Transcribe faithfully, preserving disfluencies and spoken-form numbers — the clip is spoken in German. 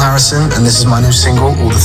Harrison, and this is my new single, All the